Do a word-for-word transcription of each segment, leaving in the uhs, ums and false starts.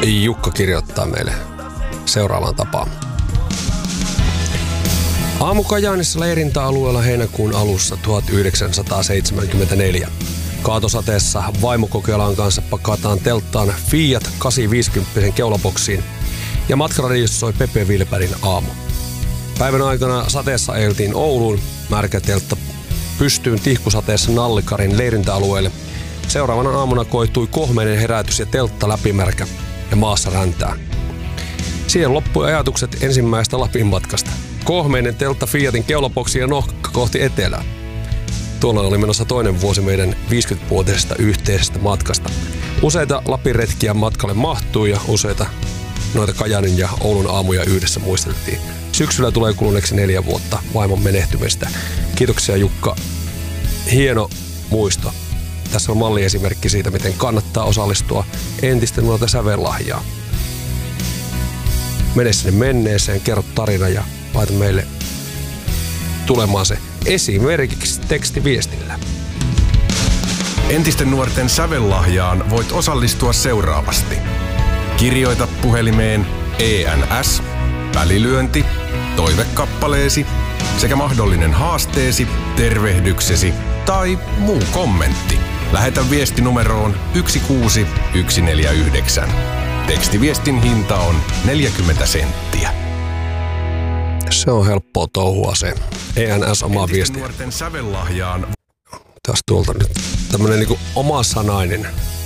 Jukka kirjoittaa meille seuraavaan tapaan. Aamu Kajaanissa leirintäalueella heinäkuun alussa tuhatyhdeksänsataaseitsemänkymmentäneljä. Kaatosateessa vaimo Kokelaan kanssa pakataan telttaan Fiat kahdeksansataaviisikymmentä keulaboksiin ja matkaradiossa soi Pepe Wilbergin Aamu. Päivän aikana sateessa ajeltiin Ouluun, märkä teltta pystyyn tihkusateessa Nallikarin leirintäalueelle. Seuraavana aamuna koitui kohmeinen herätys ja teltta läpimärkä ja maassa räntää. Siihen loppui ajatukset ensimmäisestä Lapin matkasta. Kohmeinen teltta Fiatin keulaboksi ja nohka kohti etelää. Tuolla oli menossa toinen vuosi meidän viisikymmenvuotisesta yhteisestä matkasta. Useita Lapin retkiä matkalle mahtui ja useita noita Kajaanin ja Oulun aamuja yhdessä muisteltiin. Syksyllä tulee kuluneeksi neljä vuotta vaimon menehtymistä. Kiitoksia Jukka. Hieno muisto. Tässä on malliesimerkki siitä, miten kannattaa osallistua entisten nuorten sävellahjaa. Mene sinne menneeseen, kerro tarina ja laita meille tulemaan se esimerkiksi tekstiviestillä. Entisten nuorten sävellahjaan voit osallistua seuraavasti. Kirjoita puhelimeen E N S, välilyönti, toivekappaleesi sekä mahdollinen haasteesi, tervehdyksesi tai muu kommentti. Lähetä viesti numeroon yksi kuusi yksi neljä yhdeksän. Tekstiviestin hinta on neljäkymmentä senttiä. Se on helppoa touhua se. E N S omaa viestiä. Nuorten sävellahjaan. Tästä tuolta nyt tämmönen niinku omasanainen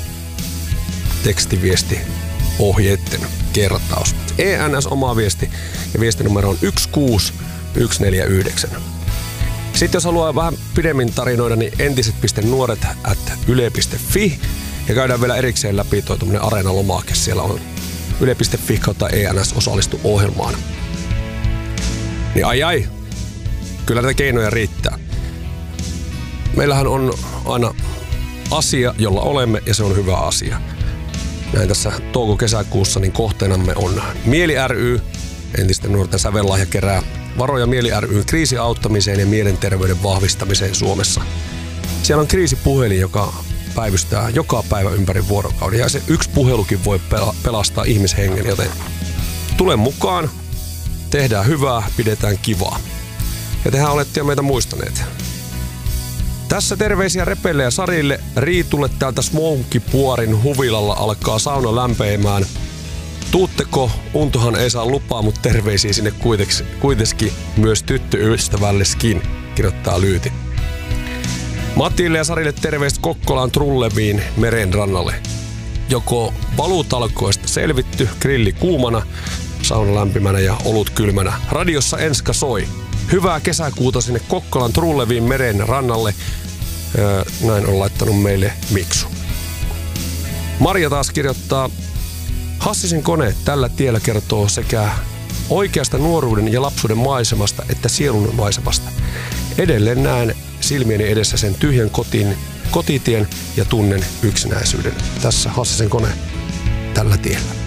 tekstiviesti ohjeitten kertaus. E N S omaa viesti ja viestinumero on yksi kuusi yksi neljä yhdeksän. Sitten jos haluaa vähän pidemmin tarinoida, niin entiset.nuoret at yle piste fi ja käydään vielä erikseen läpi tuo tämmönen Areena-lomake. Siellä on yle piste fi kautta E N S osallistu ohjelmaan. Niin ai ai, kyllä näitä keinoja riittää. Meillähän on aina asia, jolla olemme ja se on hyvä asia. Näin tässä touko-kesäkuussa niin kohteenamme on Mieli ry, entisten nuorten sävellahja kerää varoja Mieli ry:n kriisiauttamiseen ja mielenterveyden vahvistamiseen Suomessa. Siellä on kriisipuhelin, joka päivystää joka päivä ympäri vuorokauden ja se yksi puhelukin voi pelastaa ihmishengen, joten tule mukaan, tehdään hyvää, pidetään kivaa. Ja tehän olette jo meitä muistaneet. Tässä terveisiä Repelle ja Sarille. Riitulle täältä Smokipuorin huvilalla alkaa sauna lämpeämään. Tuutteko? Untohan ei saa lupaa, mutta terveisiä sinne kuitenkin myös tyttöystävälleskin, kirjoittaa Lyyti. Matille ja Sarille terveistä Kokkolaan trulleviin meren rannalle. Joko valuutalkoista selvitty, grilli kuumana, sauna lämpimänä ja olut kylmänä. Radiossa Enska soi. Hyvää kesäkuuta sinne Kokkolan trulleviin meren rannalle. Öö, näin on laittanut meille Miksu. Marja taas kirjoittaa, Hassisen kone tällä tiellä kertoo sekä oikeasta nuoruuden ja lapsuuden maisemasta että sielun maisemasta. Edelleen näen silmieni edessä sen tyhjän kotiin, kotitien ja tunnen yksinäisyyden. Tässä Hassisen kone tällä tiellä.